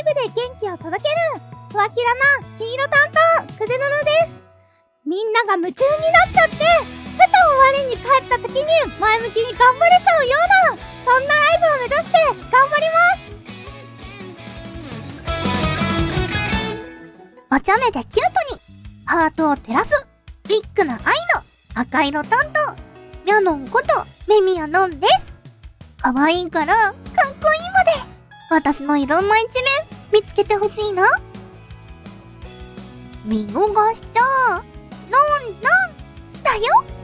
イブで元気を届けるふわきらな黄色担当くでののです。みんなが夢中になっちゃって、ふと我に返った時に前向きに頑張れちゃうような、そんなライブを目指して頑張ります。お茶目でキュートにハートを照らすビッグな愛の赤色担当ミャノンことメミヤノンです。可愛いからかっこいいまで私のいろんな一面見つけてほしいな。見逃しちゃノンノンだよ。